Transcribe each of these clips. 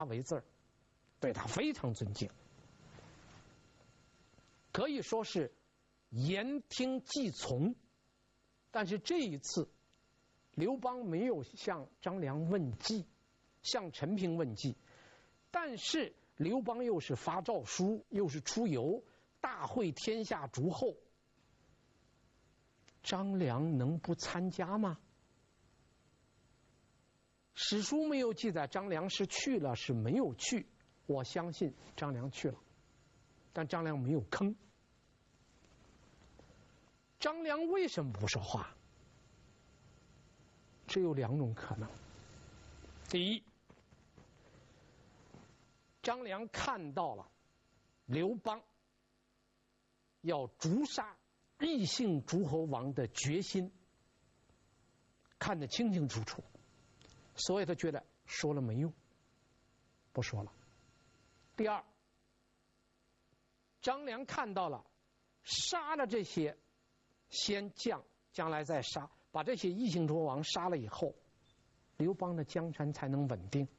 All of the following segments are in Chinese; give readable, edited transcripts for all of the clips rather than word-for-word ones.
为字儿，对他非常尊敬，可以说是言听计从。但是这一次，刘邦没有向张良问计，向陈平问计，但是刘邦又是发诏书，又是出游，大会天下诸侯，张良能不参加吗？史书没有记载张良是去了是没有去，我相信张良去了，但张良没有吭。张良为什么不说话？只有两种可能。第一，张良看到了刘邦要诛杀异姓诸侯王的决心，看得清清楚楚，所以他觉得说了没用，不说了。第二，张良看到了杀了这些先将，将来再杀，把这些异姓诸侯王杀了以后，刘邦的江山才能稳定。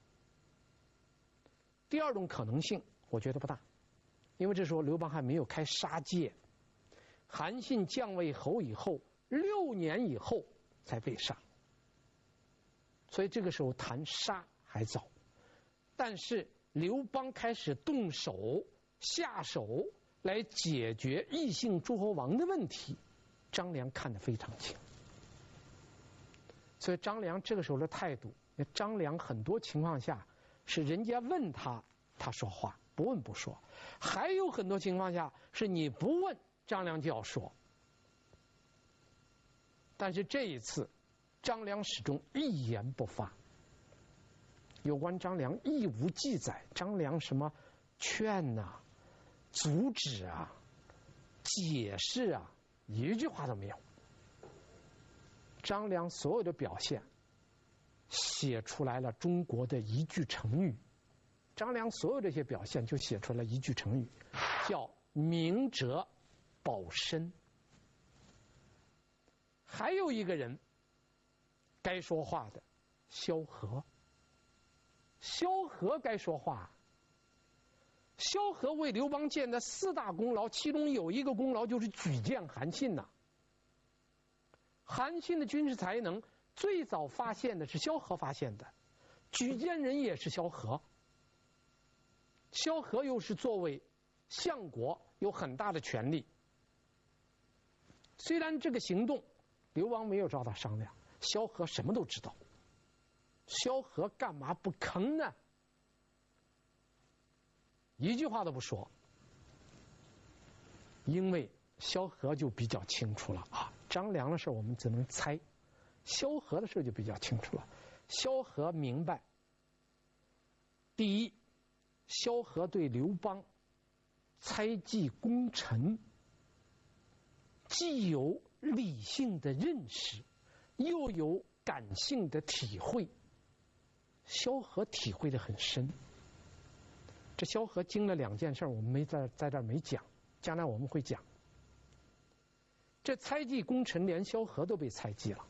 第二种可能性我觉得不大，因为这时候刘邦还没有开杀戒，韩信降为侯以后6年以后才被杀，所以这个时候谈杀还早。但是刘邦开始动手下手来解决异姓诸侯王的问题，张良看得非常清。所以张良这个时候的态度，张良很多情况下是人家问他，他说话，不问不说；还有很多情况下是你不问，张良就要说。但是这一次，张良始终一言不发。有关张良亦无记载，张良什么劝啊、阻止啊、解释啊，一句话都没有。张良所有的表现写出来了中国的一句成语，张良所有这些表现就写出了一句成语，叫明哲保身。还有一个人该说话的，萧何。萧何该说话。萧何为刘邦建的4大功劳，其中有一个功劳就是举荐韩信呐。韩信的军事才能最早发现的是萧何发现的，举荐人也是萧何。萧何又是作为相国有很大的权力，虽然这个行动刘邦没有找他商量，萧何什么都知道，萧何干嘛不吭呢？一句话都不说，因为萧何就比较清楚了啊。张良的事我们只能猜，萧何的事就比较清楚了。萧何明白，第一，萧何对刘邦猜忌功臣，既有理性的认识，又有感性的体会，萧何体会得很深。这萧何经了2件事，我们没在这儿没讲，将来我们会讲。这猜忌功臣，连萧何都被猜忌了。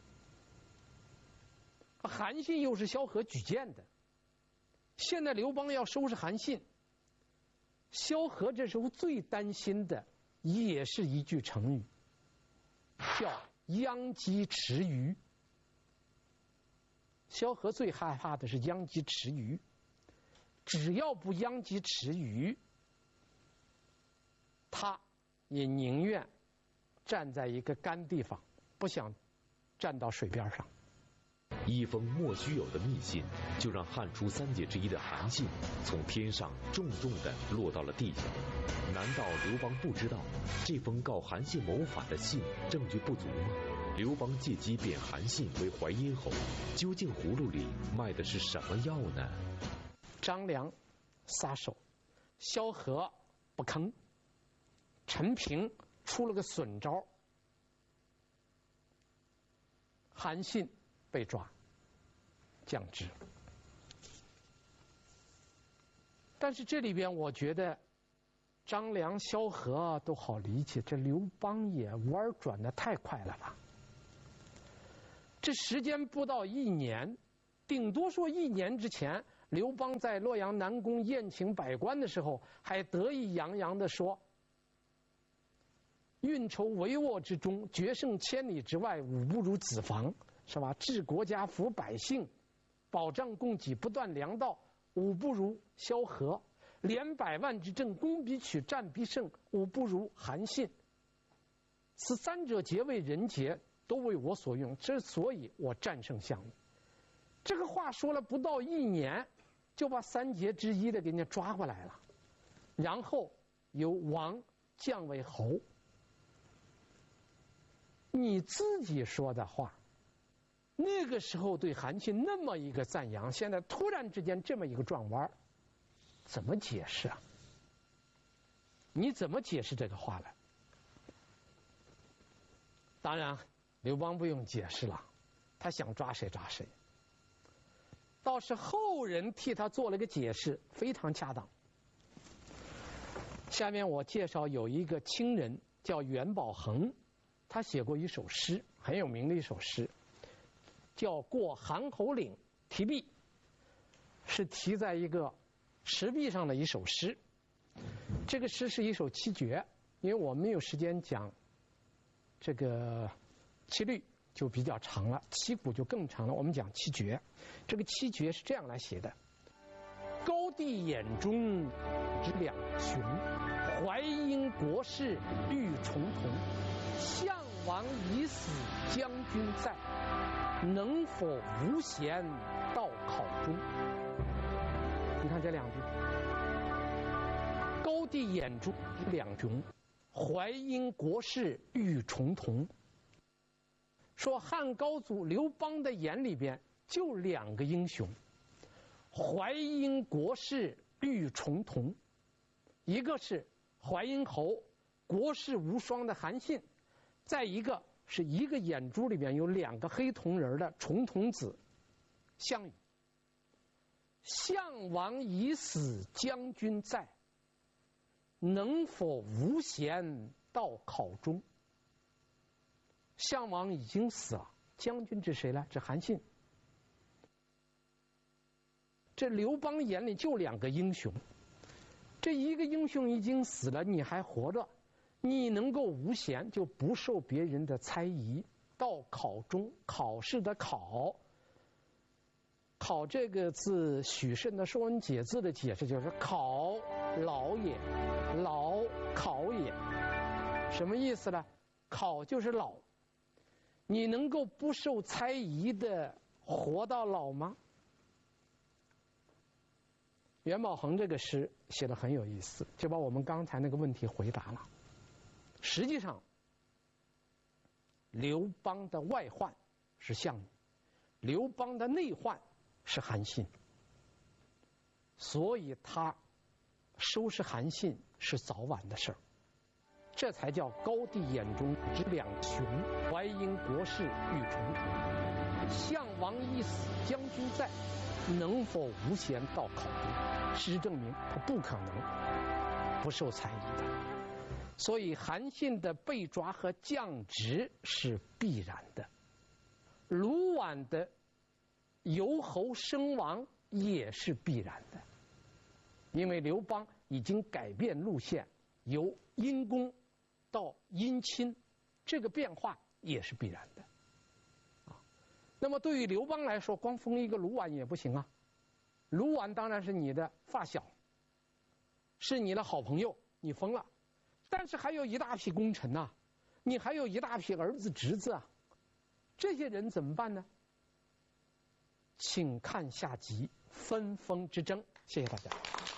韩信又是萧何举荐的，现在刘邦要收拾韩信，萧何这时候最担心的也是一句成语，叫殃及池鱼。萧何最害怕的是殃及池鱼，只要不殃及池鱼，他也宁愿站在一个干地方，不想站到水边上。 一封莫须有的密信，就让汉初3杰之一的韩信从天上重重地落到了地下。难道刘邦不知道这封告韩信谋反的信证据不足吗？刘邦借机贬韩信为淮阴侯，究竟葫芦里卖的是什么药呢？ 张良撒手，萧何不吭，陈平出了个损招，韩信被抓，降职。但是这里边我觉得张良、萧何都好理解，这刘邦也弯转的太快了吧？这时间不到1年，顶多说1年之前， 刘邦在洛阳南宫宴请百官的时候，还得意洋洋地说：“运筹帷幄之中，决胜千里之外，吾不如子房，是吧？治国家，抚百姓，保障供给，不断粮道，吾不如萧何。连百万之阵，攻必取，战必胜，吾不如韩信。此三者皆为人杰，都为我所用，之所以我战胜项羽。”这个话说了不到1年，就把三杰之一的给人家抓过来了，然后由王降为侯。你自己说的话，那个时候对韩信那么一个赞扬，现在突然之间这么一个转弯，怎么解释啊？你怎么解释这个话来？当然，刘邦不用解释了，他想抓谁抓谁。倒是后人替他做了个解释，非常恰当。下面我介绍有一个清人叫袁宝衡，他写过一首诗，很有名的一首诗，叫《过韩侯岭题壁》，是题在一个石壁上的一首诗。这个诗是一首七绝，因为我没有时间讲这个七律，就比较长了，七古就更长了。我们讲七绝，这个七绝是这样来写的：高帝眼中之两雄，淮阴国事欲重同。项王已死，将军在，能否无贤到考中？你看这两句：高帝眼中之两雄，淮阴国事欲重同。说汉高祖刘邦的眼里边就2个英雄，淮阴国事欲重同，一个是淮阴侯国士无双的韩信，再一个是一个眼珠里边有2个黑瞳仁的重瞳子项羽。项王已死，将军在，能否无贤到考中？项王已经死了，将军是谁呢？是韩信。这刘邦眼里就2个英雄，这一个英雄已经死了，你还活着，你能够无贤，就不受别人的猜疑。到考中，考试的考，考这个字，许慎的《说文解字》的解释就是考老也，老考也，什么意思呢？考就是老，你能够不受猜疑的活到老吗？袁宝衡这个诗写得很有意思，就把我们刚才那个问题回答了。实际上，刘邦的外患是项羽，刘邦的内患是韩信，所以他收拾韩信是早晚的事儿。这才叫高帝眼中之两雄，淮阴国事欲重同。项王已死，将军在，能否无贤到考中？事实证明，他不可能不受猜疑的。所以韩信的被抓和降职是必然的，卢绾的由侯升王也是必然的，因为刘邦已经改变路线，由阴公到阴亲，这个变化也是必然的。那么对于刘邦来说，光封一个卢绾也不行啊。卢绾当然是你的发小，是你的好朋友，你封了，但是还有一大批功臣呐，你还有一大批儿子侄子啊，这些人怎么办呢？请看下集分封之争。谢谢大家。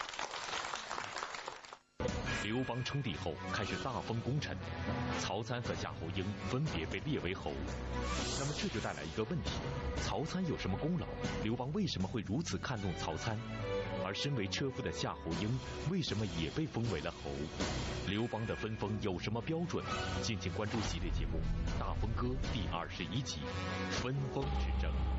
刘邦称帝后，开始大封功臣，曹参和夏侯婴分别被列为侯。那么这就带来一个问题：曹参有什么功劳？刘邦为什么会如此看重曹参？而身为车夫的夏侯婴为什么也被封为了侯？刘邦的分封有什么标准？敬请关注系列节目《大风歌》第21集《分封之争》。